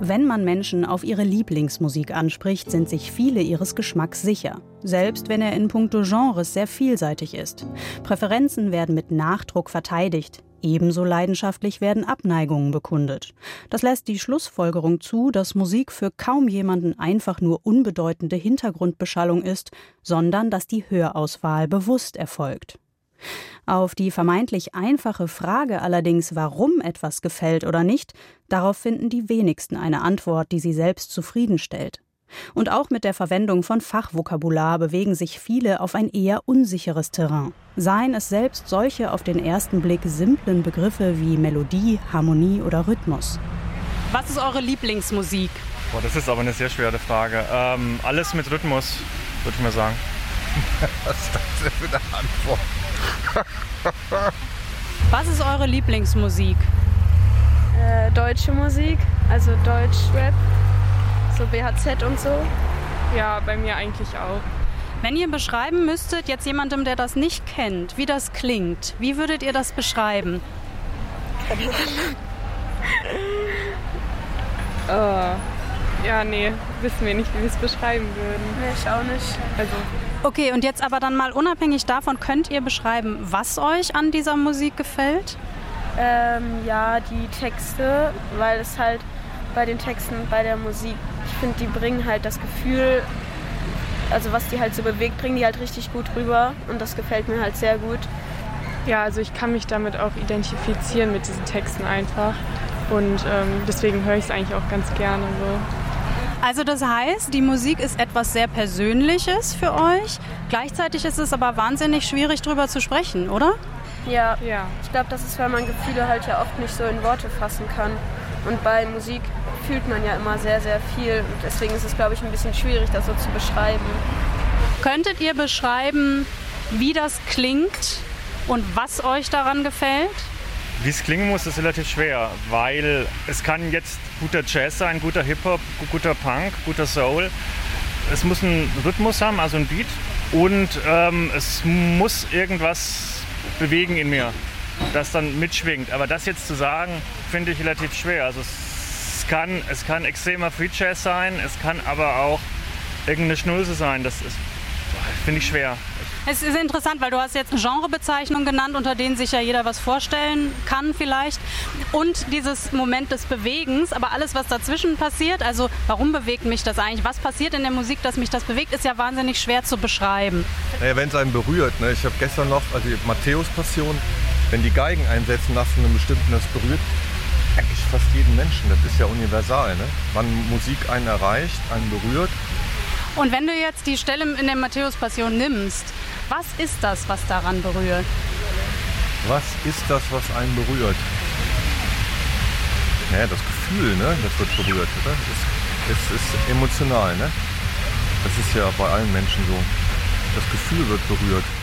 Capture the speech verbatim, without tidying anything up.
Wenn man Menschen auf ihre Lieblingsmusik anspricht, sind sich viele ihres Geschmacks sicher. Selbst wenn er in puncto Genres sehr vielseitig ist. Präferenzen werden mit Nachdruck verteidigt. Ebenso leidenschaftlich werden Abneigungen bekundet. Das lässt die Schlussfolgerung zu, dass Musik für kaum jemanden einfach nur unbedeutende Hintergrundbeschallung ist, sondern dass die Hörauswahl bewusst erfolgt. Auf die vermeintlich einfache Frage allerdings, warum etwas gefällt oder nicht, darauf finden die wenigsten eine Antwort, die sie selbst zufriedenstellt. Und auch mit der Verwendung von Fachvokabular bewegen sich viele auf ein eher unsicheres Terrain. Seien es selbst solche auf den ersten Blick simplen Begriffe wie Melodie, Harmonie oder Rhythmus. Was ist eure Lieblingsmusik? Boah, das ist aber eine sehr schwere Frage. Ähm, alles mit Rhythmus, würde ich mal sagen. Was ist das denn für eine Antwort? Was ist eure Lieblingsmusik? Äh, deutsche Musik, also Deutschrap, so B H Z und so. Ja, bei mir eigentlich auch. Wenn ihr beschreiben müsstet, jetzt jemandem, der das nicht kennt, wie das klingt, wie würdet ihr das beschreiben? oh. Ja, nee, wissen wir nicht, wie wir es beschreiben würden. Nee, ich auch nicht. Also. Okay, und jetzt aber dann mal unabhängig davon, könnt ihr beschreiben, was euch an dieser Musik gefällt? Ähm, ja, die Texte, weil es halt bei den Texten, bei der Musik, ich finde, die bringen halt das Gefühl, also was die halt so bewegt, bringen die halt richtig gut rüber und das gefällt mir halt sehr gut. Ja, also ich kann mich damit auch identifizieren mit diesen Texten einfach und ähm, deswegen höre ich es eigentlich auch ganz gerne so. Also das heißt, die Musik ist etwas sehr Persönliches für euch. Gleichzeitig ist es aber wahnsinnig schwierig, drüber zu sprechen, oder? Ja, ja. Ich glaube, das ist, weil man Gefühle halt ja oft nicht so in Worte fassen kann. Und bei Musik fühlt man ja immer sehr, sehr viel. Und deswegen ist es, glaube ich, ein bisschen schwierig, das so zu beschreiben. Könntet ihr beschreiben, wie das klingt und was euch daran gefällt? Wie es klingen muss, ist relativ schwer, weil es kann jetzt guter Jazz sein, guter Hip-Hop, guter Punk, guter Soul. Es muss einen Rhythmus haben, also ein Beat. Und ähm, es muss irgendwas bewegen in mir, das dann mitschwingt. Aber das jetzt zu sagen, finde ich relativ schwer. Also es kann, es kann extremer Free Jazz sein, es kann aber auch irgendeine Schnulze sein. Das ist, finde ich schwer. Es ist interessant, weil du hast jetzt Genrebezeichnungen genannt, unter denen sich ja jeder was vorstellen kann vielleicht. Und dieses Moment des Bewegens, aber alles, was dazwischen passiert, also warum bewegt mich das eigentlich? Was passiert in der Musik, dass mich das bewegt, ist ja wahnsinnig schwer zu beschreiben. Naja, wenn es einen berührt, ne? Ich habe gestern noch, also die Matthäus-Passion, wenn die Geigen einsetzen lassen, einen bestimmten, das berührt eigentlich fast jeden Menschen. Das ist ja universal, ne? Wann Musik einen erreicht, einen berührt. Und wenn du jetzt die Stelle in der Matthäus-Passion nimmst, was ist das, was daran berührt? Was ist das, was einen berührt? Naja, das Gefühl, ne? Das wird berührt, oder? Es, es ist emotional, ne? Das ist ja bei allen Menschen so. Das Gefühl wird berührt.